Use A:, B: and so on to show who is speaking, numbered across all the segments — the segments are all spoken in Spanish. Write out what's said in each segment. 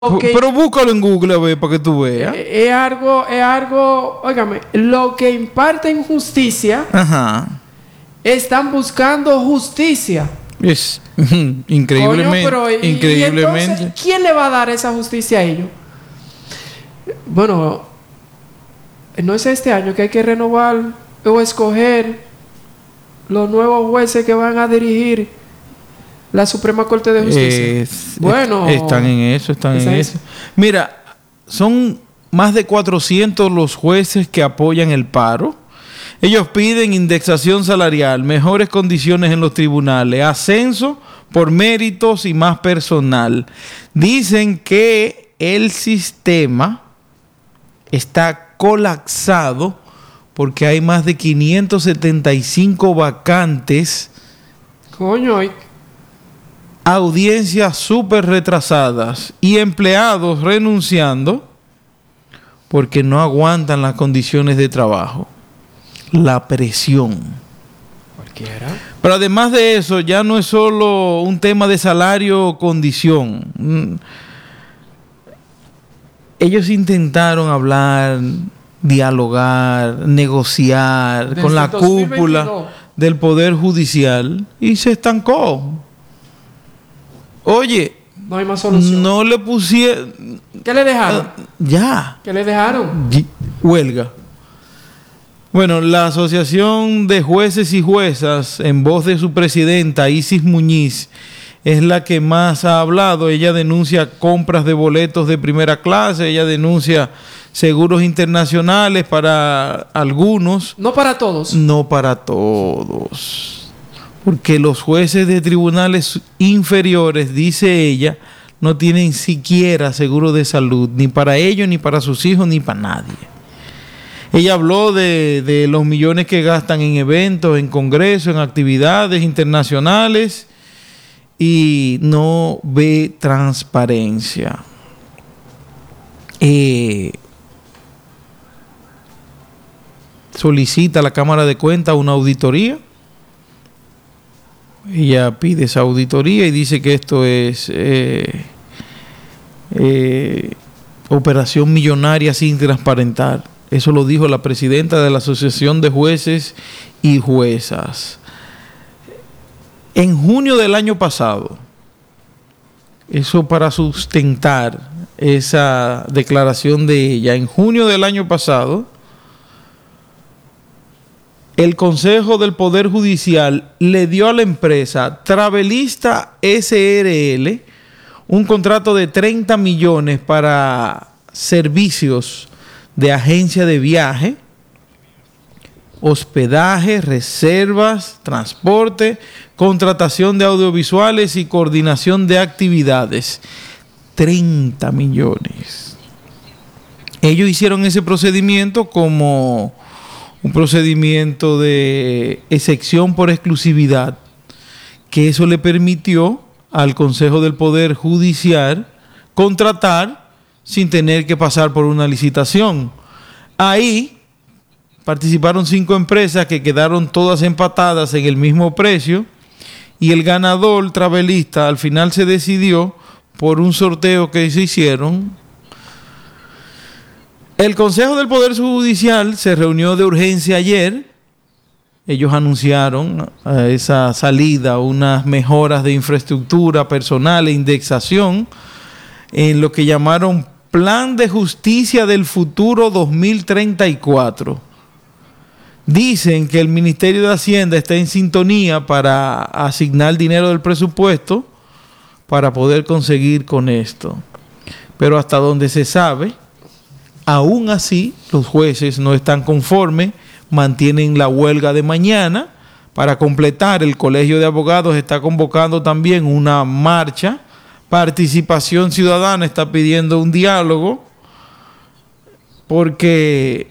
A: que
B: Pero búscalo en Google a ver para que tú veas.
A: es algo, óigame, lo que imparten justicia,
B: Ajá.
A: están buscando justicia.
B: Es
A: Coño,
B: increíblemente.
A: pero
B: Increíblemente.
A: entonces, ¿quién le va a dar esa justicia a ellos? Bueno, no es este año que hay que renovar o escoger los nuevos jueces que van a dirigir la Suprema Corte de Justicia. Bueno,
B: están en eso, están en eso. Mira, son más de 400 los jueces que apoyan el paro. Ellos piden indexación salarial, mejores condiciones en los tribunales, ascenso por méritos y más personal. Dicen que el sistema está colapsado porque hay más de 575 vacantes.
A: Coño,
B: Audiencias súper retrasadas y empleados renunciando porque no aguantan las condiciones de trabajo, la presión.
A: cualquiera.
B: Pero además de eso, ya no es solo un tema de salario o condición. Ellos intentaron hablar, dialogar, negociar
A: Desde
B: con la
A: 2022.
B: cúpula del Poder Judicial y se estancó. Oye,
A: No hay más solución.
B: no le pusieron...
A: ¿Qué le dejaron?
B: Ya.
A: ¿Qué le dejaron?
B: Huelga. Bueno, la Asociación de Jueces y Juezas, en voz de su presidenta, Isis Muñiz, es la que más ha hablado. Ella denuncia compras de boletos de primera clase, ella denuncia seguros internacionales para algunos.
A: No para todos.
B: No para todos. Porque los jueces de tribunales inferiores, dice ella, no tienen siquiera seguro de salud, ni para ellos, ni para sus hijos, ni para nadie. Ella habló de los millones que gastan en eventos, en congresos, en actividades internacionales y no ve transparencia. Solicita a la Cámara de Cuentas una auditoría. Ella pide esa auditoría y dice que esto es operación millonaria sin transparentar. Eso lo dijo la presidenta de la Asociación de Jueces y Juezas. En junio del año pasado, eso para sustentar esa declaración de ella, en junio del año pasado, el Consejo del Poder Judicial le dio a la empresa Travelista SRL un contrato de 30 millones para servicios de agencia de viaje, hospedaje, reservas, transporte, contratación de audiovisuales y coordinación de actividades. 30 millones. Ellos hicieron ese procedimiento como un procedimiento de excepción por exclusividad, que eso le permitió al Consejo del Poder Judicial contratar sin tener que pasar por una licitación. Ahí participaron 5 empresas que quedaron todas empatadas en el mismo precio y el ganador, Travelista, al final se decidió por un sorteo que se hicieron. El Consejo del Poder Judicial se reunió de urgencia ayer. Ellos anunciaron a esa salida unas mejoras de infraestructura personal e indexación en lo que llamaron Plan de Justicia del Futuro 2034. Dicen que el Ministerio de Hacienda está en sintonía para asignar dinero del presupuesto para poder conseguir con esto. Pero hasta donde se sabe, aún así, los jueces no están conformes, mantienen la huelga de mañana. Para completar, el Colegio de Abogados está convocando también una marcha. Participación Ciudadana está pidiendo un diálogo porque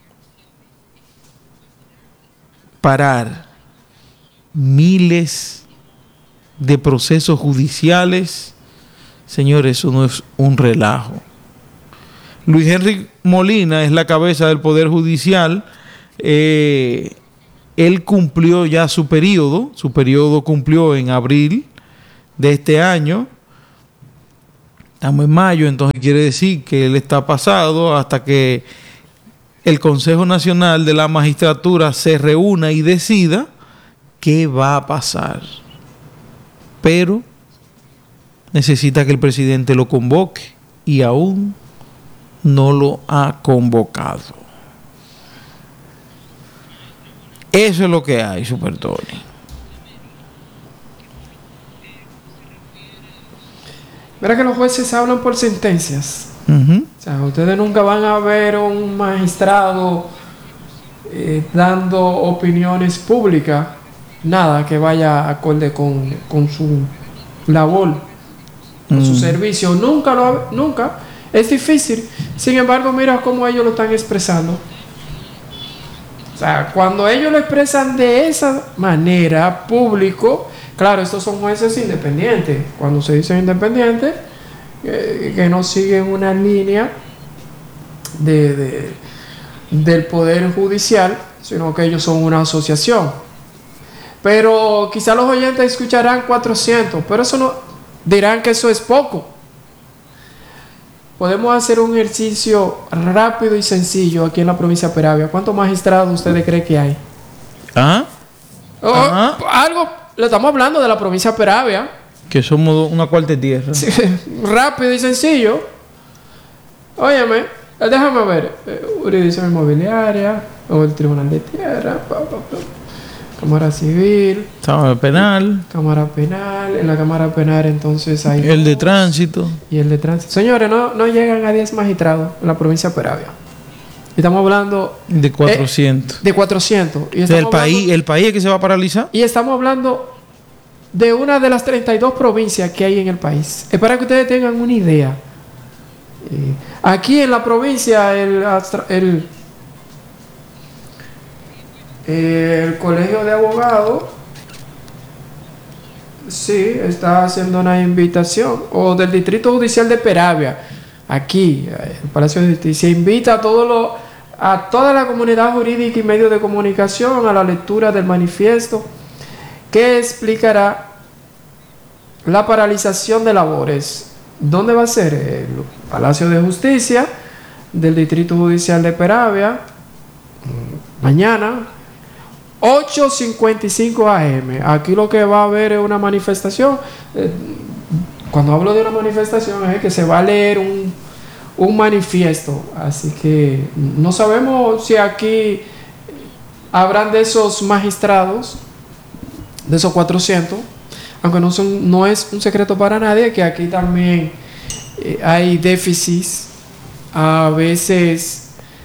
B: parar miles de procesos judiciales, señores, eso no es un relajo. Luis Henry Molina es la cabeza del Poder Judicial. Él cumplió ya su periodo cumplió en abril de este año. Estamos en mayo, entonces quiere decir que él está pasado hasta que el Consejo Nacional de la Magistratura se reúna y decida qué va a pasar. Pero necesita que el presidente lo convoque y aún no lo ha convocado. Eso es lo que hay, Super Tony.
A: Mira que los jueces hablan por sentencias.
B: Uh-huh.
A: O sea, ustedes nunca van a ver un magistrado dando opiniones públicas, nada que vaya acorde con su labor, con su servicio. Nunca. Es difícil. Sin embargo, mira cómo ellos lo están expresando. O sea, cuando ellos lo expresan de esa manera, público, claro, estos son jueces independientes. Cuando se dice independientes, que no siguen una línea del Poder Judicial, sino que ellos son una asociación. Pero quizá los oyentes escucharán 400, pero eso no, dirán que eso es poco. Podemos hacer un ejercicio rápido y sencillo aquí en la provincia de Peravia. ¿Cuántos magistrados ustedes creen que hay? Algo, le estamos hablando de la provincia de Peravia.
B: Que somos una cuarta tierra.
A: Sí, rápido y sencillo. Óyeme, déjame ver. Jurisdicción inmobiliaria, o el Tribunal de Tierra, Cámara Civil,
B: Cámara Penal.
A: Cámara Penal. En la Cámara Penal entonces hay...
B: El de Tránsito.
A: Y el de Tránsito. Señores, no llegan a 10 magistrados en la provincia de Peravia. Estamos hablando...
B: De 400.
A: De 400. Y
B: ¿El país es que se va a paralizar?
A: Y estamos hablando de una de las 32 provincias que hay en el país. Es para que ustedes tengan una idea. Aquí en la provincia, el Colegio de Abogados, sí, está haciendo una invitación, o del Distrito Judicial de Peravia, aquí, el Palacio de Justicia, invita a toda la comunidad jurídica y medios de comunicación a la lectura del manifiesto que explicará la paralización de labores. ¿Dónde va a ser? El Palacio de Justicia del Distrito Judicial de Peravia, mañana, 8:55 AM. Aquí lo que va a haber es una manifestación. Cuando hablo de una manifestación es que se va a leer un manifiesto. Así que no sabemos si aquí habrán de esos magistrados, de esos 400, aunque no es un secreto para nadie que aquí también hay déficits. A veces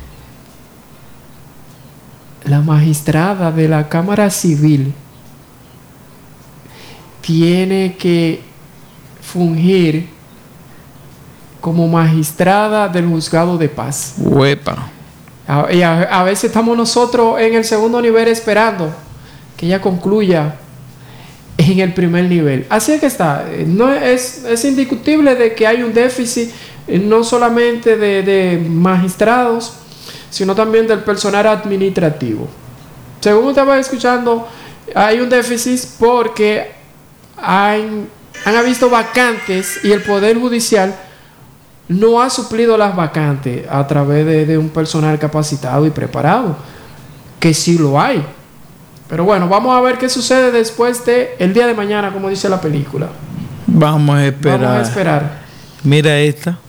A: la magistrada de la Cámara Civil tiene que fungir como magistrada del juzgado de paz.
B: Uepa.
A: Y a veces estamos nosotros en el segundo nivel esperando que ella concluya en el primer nivel. Así es que está. No es indiscutible de que hay un déficit, no solamente de magistrados, sino también del personal administrativo. Según estaba escuchando, hay un déficit porque han habido vacantes y el Poder Judicial no ha suplido las vacantes a través de un personal capacitado y preparado, que sí lo hay. Pero bueno, vamos a ver qué sucede después del día de mañana, como dice la película.
B: Vamos a esperar.
A: Vamos a esperar.
B: Mira esta.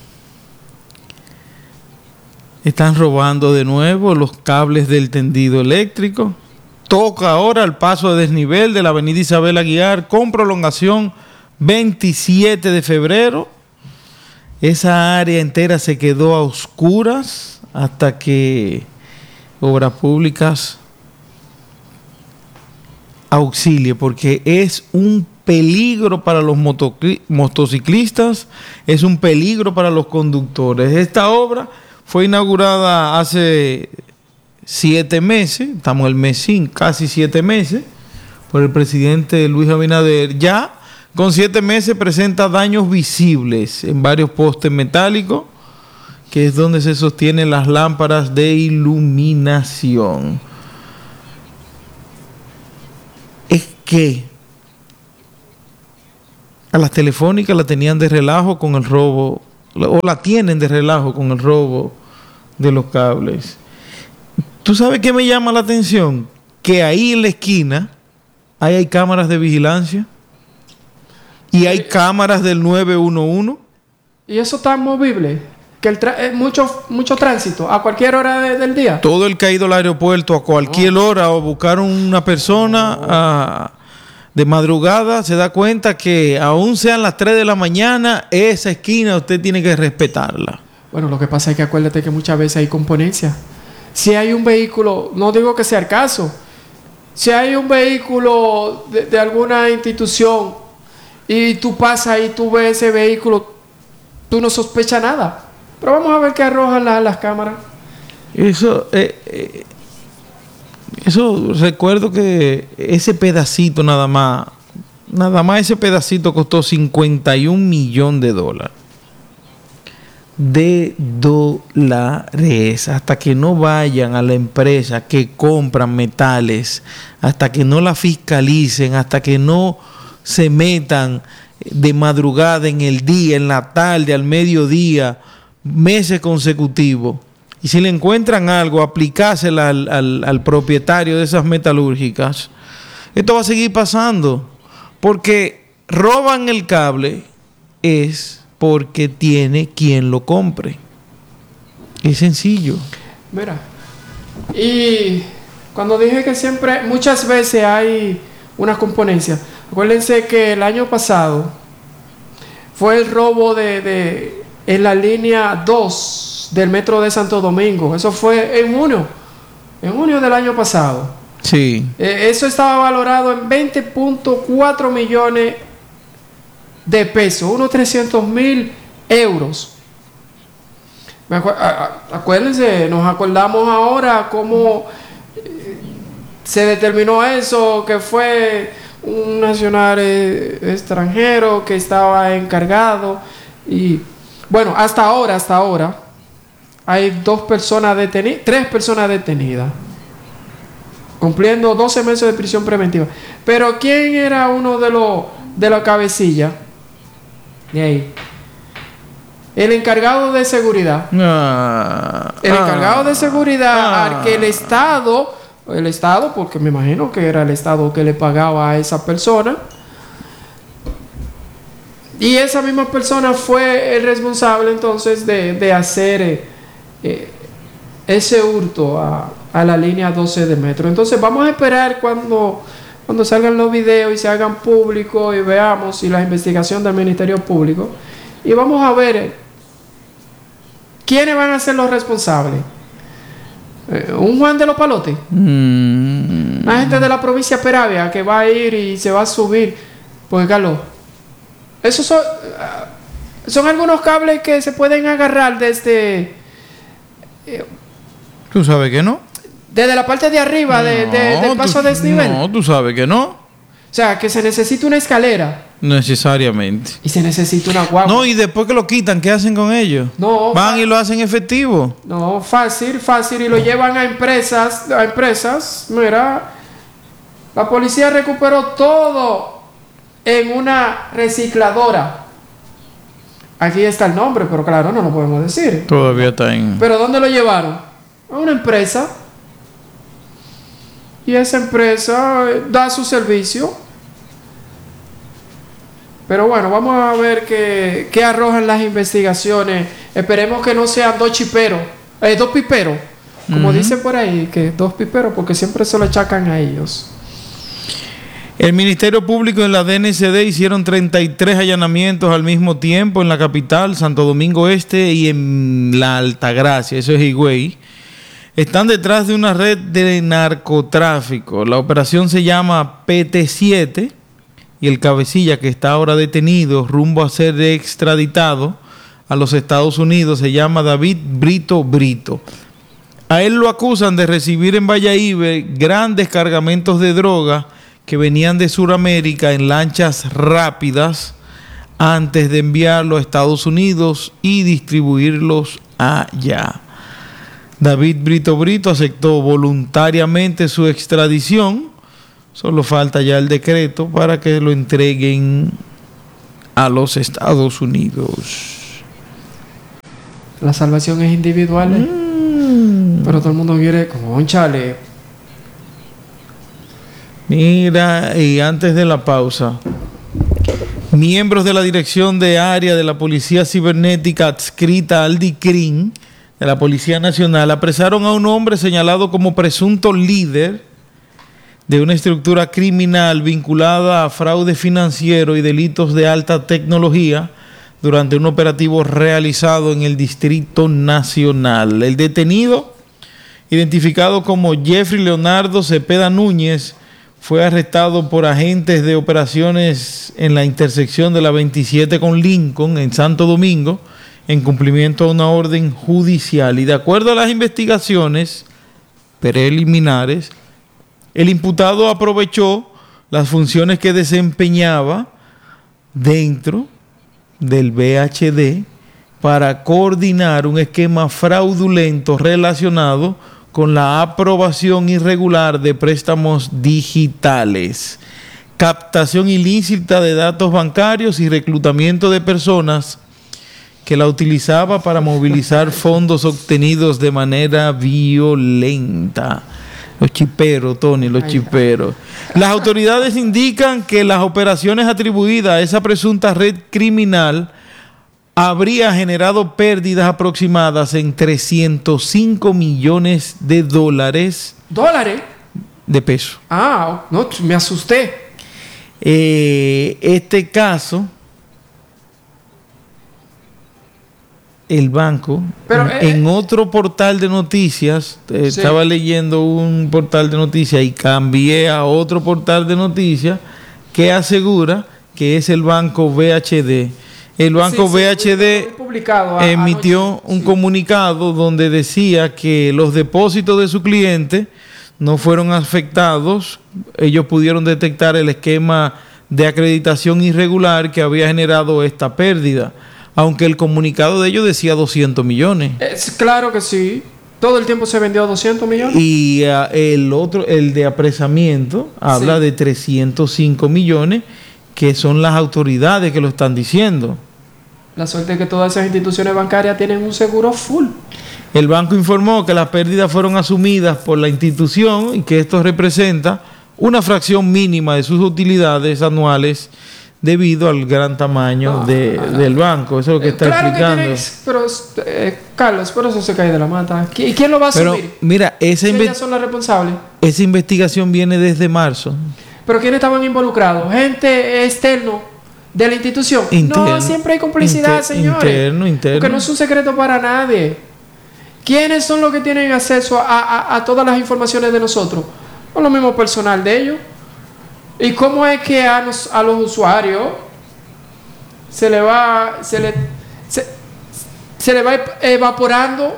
B: Están robando de nuevo los cables del tendido eléctrico. Toca ahora el paso a desnivel de la avenida Isabel Aguiar con prolongación 27 de febrero. Esa área entera se quedó a oscuras hasta que Obras Públicas auxilie, porque es un peligro para los motociclistas, es un peligro para los conductores. Esta obra fue inaugurada hace 7 meses, estamos en el mes 5, casi 7 meses, por el presidente Luis Abinader. Ya con 7 meses presenta daños visibles en varios postes metálicos, que es donde se sostienen las lámparas de iluminación. Es que A las telefónicas la tenían de relajo con el robo, o la tienen de relajo con el robo de los cables. ¿Tú sabes qué me llama la atención? Que ahí en la esquina hay cámaras de vigilancia y hay cámaras del 911.
A: ¿Y eso está movible? Que mucho tránsito a cualquier hora del día.
B: Todo el que ha ido al aeropuerto a cualquier hora o buscar una persona de madrugada se da cuenta que aún sean las 3 de la mañana, esa esquina usted tiene que respetarla.
A: Bueno, lo que pasa es que acuérdate que muchas veces hay componencia. Si hay un vehículo, no digo que sea el caso, si hay un vehículo de alguna institución y tú pasas y tú ves ese vehículo, tú no sospechas nada. Pero vamos a ver qué arrojan las cámaras. Eso
B: recuerdo que ese pedacito nada más ese pedacito costó $51 millones de dólares. Hasta que no vayan a la empresa que compran metales, hasta que no la fiscalicen, hasta que no se metan de madrugada, en el día, en la tarde, al mediodía, meses consecutivos, y si le encuentran algo, aplicársela al propietario de esas metalúrgicas. Esto va a seguir pasando, porque roban el cable es porque tiene quien lo compre. Es sencillo.
A: Mira, y cuando dije que siempre, muchas veces hay una componencia, acuérdense que el año pasado fue el robo en la línea 2 del metro de Santo Domingo. Eso fue en junio del año pasado.
B: Sí.
A: Eso estaba valorado en 20.4 millones de pesos, unos 300,000 euros. Acuérdense, nos acordamos ahora cómo se determinó eso, que fue un nacional extranjero que estaba encargado. Y bueno, hasta ahora hay 3 personas detenidas, cumpliendo 12 meses de prisión preventiva. Pero ¿quién era uno de la cabecilla de ahí? El encargado de seguridad. El encargado de seguridad al que el Estado, porque me imagino que era el Estado que le pagaba a esa persona. Y esa misma persona fue el responsable entonces de hacer ese hurto a la línea 12 de metro. Entonces vamos a esperar cuando salgan los videos y se hagan públicos y veamos y la investigación del Ministerio Público. Y vamos a ver quiénes van a ser los responsables. Un Juan de los Palotes. Una gente de la provincia de Peravia que va a ir y se va a subir. Pues Carlos, esos son algunos cables que se pueden agarrar desde...
B: ¿Tú sabes que no?
A: Desde la parte de arriba del paso a desnivel.
B: No, tú sabes que no.
A: O sea, que se necesita una escalera.
B: Necesariamente.
A: Y se necesita una guagua.
B: No, y después que lo quitan, ¿qué hacen con ellos?
A: No.
B: Van y lo hacen efectivo.
A: No, fácil. Y lo llevan a empresas. Mira, la policía recuperó todo en una recicladora. Aquí está el nombre, pero claro, no lo podemos decir.
B: Todavía está en...
A: ¿Pero dónde lo llevaron? A una empresa. Y esa empresa da su servicio. Pero bueno, vamos a ver qué arrojan las investigaciones. Esperemos que no sean 2 chiperos, 2 piperos. Como dicen por ahí, que 2 piperos, porque siempre se lo achacan a ellos.
B: El Ministerio Público y la DNCD hicieron 33 allanamientos al mismo tiempo en la capital, Santo Domingo Este, y en la Altagracia, eso es Higüey. Están detrás de una red de narcotráfico. La operación se llama PT7 y el cabecilla, que está ahora detenido rumbo a ser extraditado a los Estados Unidos, se llama David Brito. A él lo acusan de recibir en Valladolid grandes cargamentos de droga que venían de Sudamérica en lanchas rápidas antes de enviarlo a Estados Unidos y distribuirlos allá. David Brito aceptó voluntariamente su extradición. Solo falta ya el decreto para que lo entreguen a los Estados Unidos.
A: La salvación es individual, pero todo el mundo quiere, cónchale.
B: Mira, y antes de la pausa, miembros de la Dirección de Área de la Policía Cibernética adscrita al DICRIN de la Policía Nacional apresaron a un hombre señalado como presunto líder de una estructura criminal vinculada a fraude financiero y delitos de alta tecnología durante un operativo realizado en el Distrito Nacional. El detenido, identificado como Jeffrey Leonardo Cepeda Núñez, fue arrestado por agentes de operaciones en la intersección de la 27 con Lincoln, en Santo Domingo, en cumplimiento a una orden judicial. Y de acuerdo a las investigaciones preliminares, el imputado aprovechó las funciones que desempeñaba dentro del VHD para coordinar un esquema fraudulento relacionado con la aprobación irregular de préstamos digitales, captación ilícita de datos bancarios y reclutamiento de personas que la utilizaba para movilizar fondos obtenidos de manera violenta. Los chiperos, Tony, los chiperos. Las autoridades indican que las operaciones atribuidas a esa presunta red criminal habría generado pérdidas aproximadas en 305 millones de dólares.
A: ¿Dólares?
B: De pesos.
A: Ah, no, me asusté.
B: Este caso, el banco, pero, en otro portal de noticias, sí. Estaba leyendo un portal de noticias y cambié a otro portal de noticias que asegura que es el banco VHD. El banco VHD emitió un comunicado donde decía que los depósitos de su cliente no fueron afectados. Ellos pudieron detectar el esquema de acreditación irregular que había generado esta pérdida, aunque el comunicado de ellos decía 200 millones.
A: Claro que sí. Todo el tiempo se vendió 200 millones.
B: Y el de apresamiento, habla de 305 millones, que son las autoridades que lo están diciendo.
A: La suerte es que todas esas instituciones bancarias tienen un seguro full.
B: El banco informó que las pérdidas fueron asumidas por la institución y que esto representa una fracción mínima de sus utilidades anuales debido al gran tamaño del banco. Eso es lo que está explicando.
A: Carlos, pero eso se cae de la mata. ¿Y quién lo va a asumir?
B: Pero mira, ellas
A: son las responsables.
B: Esa investigación viene desde marzo.
A: ¿Pero quiénes estaban involucrados? ¿Gente externo de la institución?
B: Interno,
A: no, siempre hay complicidad, señores.
B: Interno.
A: Porque no es un secreto para nadie. ¿Quiénes son los que tienen acceso a todas las informaciones de nosotros? O lo mismo personal de ellos. ¿Y cómo es que a los usuarios se le va evaporando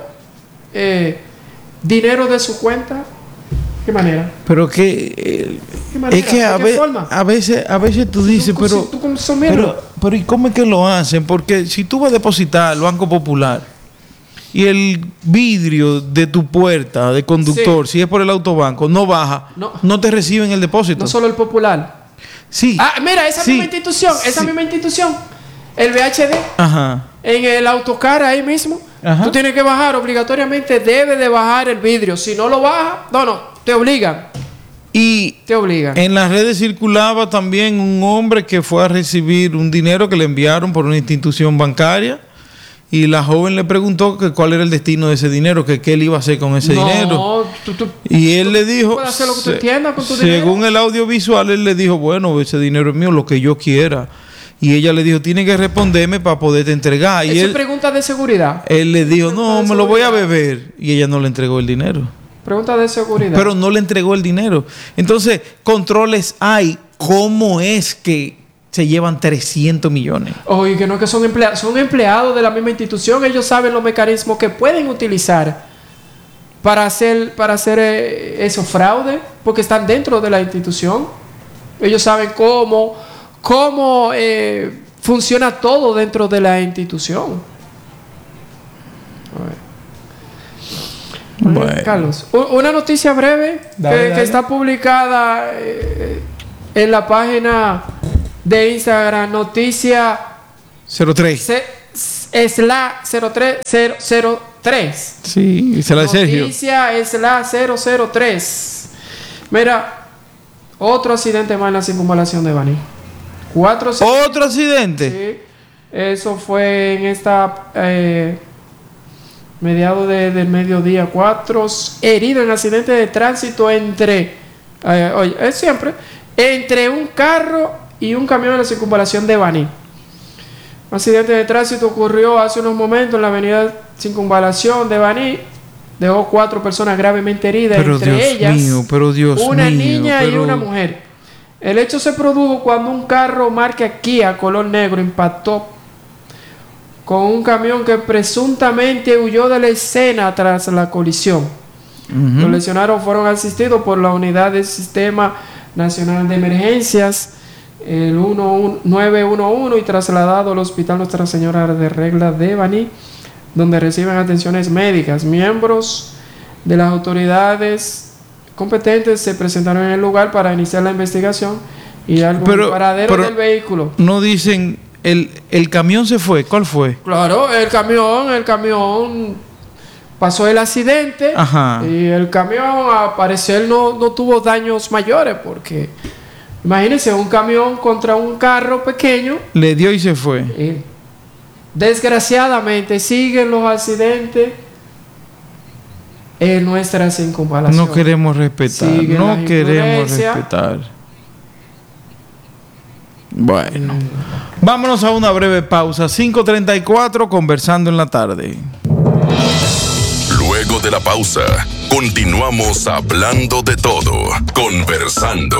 A: dinero de su cuenta? ¿Qué manera?
B: Pero que es que a veces tú dices, pero ¿y cómo es que lo hacen? Porque si tú vas a depositar al Banco Popular y el vidrio de tu puerta de conductor, si es por el autobanco, no baja, no te reciben el depósito.
A: No solo el Popular.
B: Sí.
A: Mira, esa misma institución, el VHD, en el autocar ahí mismo, tú tienes que bajar obligatoriamente, debe de bajar el vidrio. Si no lo baja, te obligan.
B: Y
A: te obligan.
B: En las redes circulaba también un hombre que fue a recibir un dinero que le enviaron por una institución bancaria. Y la joven le preguntó que cuál era el destino de ese dinero, que qué él iba a hacer con ese dinero. Y él le dijo,
A: puedes hacer lo que tú entiendas con tu
B: según
A: dinero.
B: el audiovisual, él le dijo, bueno, ese dinero es mío, lo que yo quiera. Y ella le dijo, tiene que responderme para poderte entregar.
A: ¿Eso es pregunta de seguridad?
B: Él le dijo, no, me lo voy a beber. Y ella no le entregó el dinero.
A: Pregunta de seguridad.
B: Pero no le entregó el dinero. Entonces, controles hay. ¿Cómo es que se llevan 300 millones?
A: Oye, que no, que son empleados de la misma institución. Ellos saben los mecanismos que pueden utilizar para hacer esos fraudes, porque están dentro de la institución. Ellos saben cómo funciona todo dentro de la institución. Bueno. Carlos, una noticia breve que está publicada en la página de Instagram, noticia
B: 03.
A: Es la 03003.
B: Sí, esa es la de Sergio.
A: Noticia es la 003. Mira, otro accidente más en la circunvalación de Baní. 4 accidentes.
B: ¿Otro accidente?
A: Sí, eso fue en esta mediados del mediodía. 4 heridos en accidente de tránsito entre un carro y un camión en la circunvalación de Baní. Un accidente de tránsito ocurrió hace unos momentos en la avenida Circunvalación de Baní. Dejó 4 personas gravemente heridas, entre ellas una niña y una mujer. El hecho se produjo cuando un carro marca Kia color negro impactó con un camión que presuntamente huyó de la escena tras la colisión. Los lesionados fueron asistidos por la unidad del Sistema Nacional de Emergencias, el 911, y trasladados al Hospital Nuestra Señora de Regla de Baní, donde reciben atenciones médicas. Miembros de las autoridades competentes se presentaron en el lugar para iniciar la investigación y dar el paradero del vehículo.
B: No dicen, el camión se fue. ¿Cuál fue?
A: Claro, el camión pasó el accidente. Ajá. Y el camión, al parecer, no tuvo daños mayores, porque imagínense, un camión contra un carro pequeño.
B: Le dio y se fue.
A: Desgraciadamente siguen los accidentes en nuestra circunvalación.
B: No queremos respetar. No queremos respetar. Bueno, vámonos a una breve pausa. 5:34, conversando en la tarde.
C: Luego de la pausa, continuamos hablando de todo, conversando.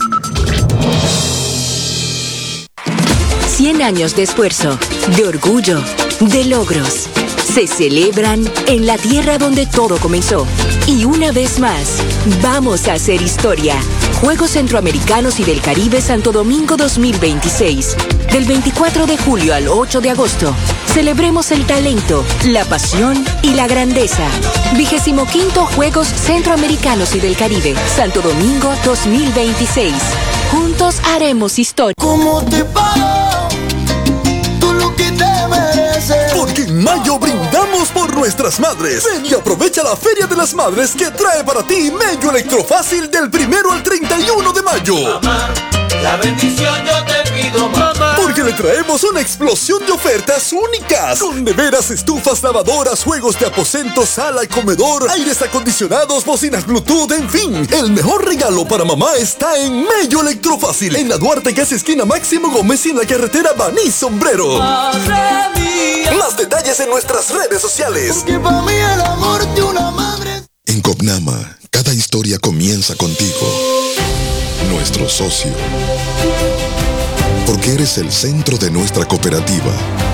D: 100 años de esfuerzo, de orgullo, de logros. Se celebran en la tierra donde todo comenzó. Y una vez más, vamos a hacer historia. Juegos Centroamericanos y del Caribe Santo Domingo 2026. Del 24 de julio al 8 de agosto. Celebremos el talento, la pasión y la grandeza. 25º Juegos Centroamericanos y del Caribe Santo Domingo 2026. Juntos haremos historia.
E: ¿Cómo te pago? Tú lo que te mereces.
F: Porque en mayo brindamos por nuestras madres. Ven y aprovecha la Feria de las Madres que trae para ti Mello Electrofácil del 1 al 31 de mayo.
E: Mamá, la bendición yo te pido, mamá.
F: Porque le traemos una explosión de ofertas únicas. Con neveras, estufas, lavadoras, juegos de aposento, sala y comedor, aires acondicionados, bocinas Bluetooth, en fin. El mejor regalo para mamá está en Mello Electrofácil. En la Duarte, casi esquina Máximo Gómez, y en la carretera Baní Sombrero.
E: Madre mía.
F: Más detalles en nuestras redes sociales.
E: Porque para mí el amor de una madre.
C: En Copnama, cada historia comienza contigo, nuestro socio. Porque eres el centro de nuestra cooperativa.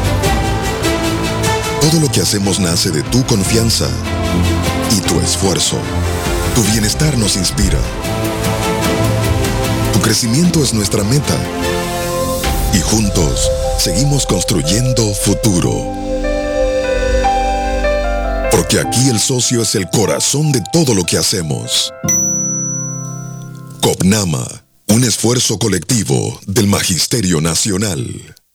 C: Todo lo que hacemos nace de tu confianza y tu esfuerzo. Tu bienestar nos inspira. Tu crecimiento es nuestra meta. Y juntos seguimos construyendo futuro. Porque aquí el socio es el corazón de todo lo que hacemos. Copnama, un esfuerzo colectivo del Magisterio Nacional.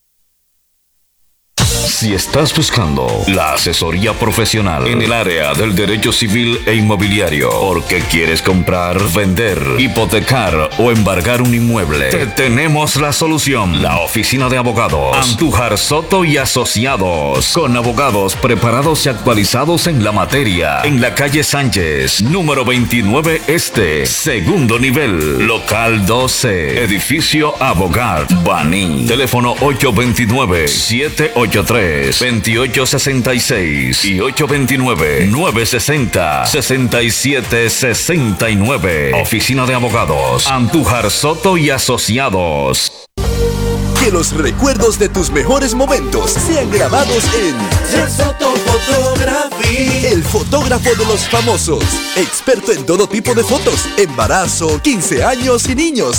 G: Si estás buscando la asesoría profesional en el área del derecho civil e inmobiliario, porque quieres comprar, vender, hipotecar o embargar un inmueble, te tenemos la solución. La oficina de abogados Andújar Soto y Asociados, con abogados preparados y actualizados en la materia, en la calle Sánchez, número 29 Este, segundo nivel, local 12, edificio Abogat, Baní. Teléfono 829-783-2866 y 829-960-6769. Oficina de Abogados Andújar Soto y Asociados.
F: Que los recuerdos de tus mejores momentos sean grabados en
E: Soto Fotografía.
F: el fotógrafo de los famosos. Experto en todo tipo de fotos, embarazo, 15 años y niños.